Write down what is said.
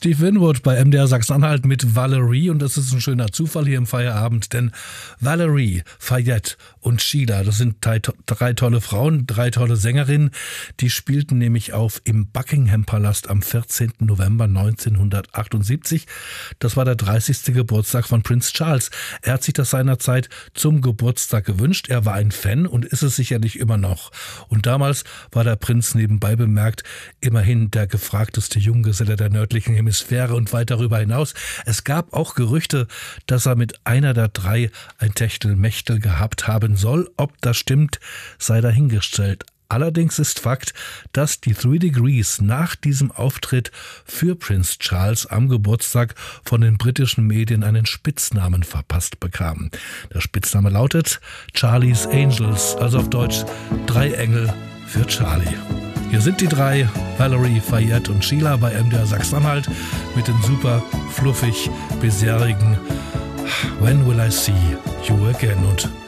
Steve Winwood bei MDR Sachsen-Anhalt mit Valerie, und das ist ein schöner Zufall hier im Feierabend, denn Valerie, Fayette und Sheila, das sind drei tolle Frauen, drei tolle Sängerinnen, die spielten nämlich auf im Buckingham Palast am 14. November 1978. Das war der 30. Geburtstag von Prinz Charles. Er hat sich das seinerzeit zum Geburtstag gewünscht. Er war ein Fan und ist es sicherlich immer noch. Und damals war der Prinz, nebenbei bemerkt, immerhin der gefragteste Junggeselle der nördlichen Hemisphäre und weit darüber hinaus. Es gab auch Gerüchte, dass er mit einer der drei ein Techtelmechtel gehabt haben soll. Ob das stimmt, sei dahingestellt. Allerdings ist Fakt, dass die Three Degrees nach diesem Auftritt für Prinz Charles am Geburtstag von den britischen Medien einen Spitznamen verpasst bekamen. Der Spitzname lautet Charlie's Angels, also auf Deutsch drei Engel für Charlie. Hier sind die drei, Valerie, Fayette und Sheila bei MDR Sachsen-Anhalt mit den super fluffig bisherigen When Will I See You Again und